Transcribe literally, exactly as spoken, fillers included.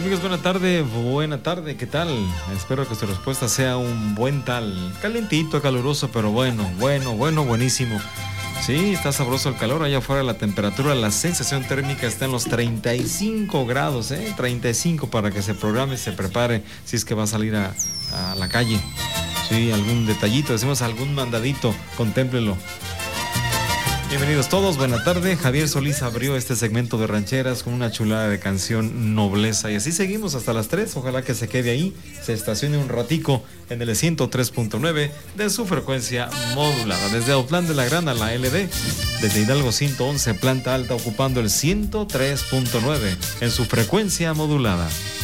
Amigos, buena tarde, buena tarde, ¿qué tal? Espero que su respuesta sea un buen tal. Calientito, caluroso, pero bueno, bueno, bueno, buenísimo. Sí, está sabroso el calor, allá afuera la temperatura, la sensación térmica está en los treinta y cinco grados, ¿eh? treinta y cinco para que se programe, se prepare, si es que va a salir a, a la calle. Sí, algún detallito, decimos algún mandadito, contémplelo. Bienvenidos todos, buena tarde. Javier Solís abrió este segmento de rancheras con una chulada de canción Nobleza. Y así seguimos hasta las tres. Ojalá que se quede ahí, se estacione un ratico en el ciento tres punto nueve de su frecuencia modulada. Desde Autlán de la Gran a la L D, desde Hidalgo ciento once, planta alta, ocupando el ciento tres punto nueve en su frecuencia modulada.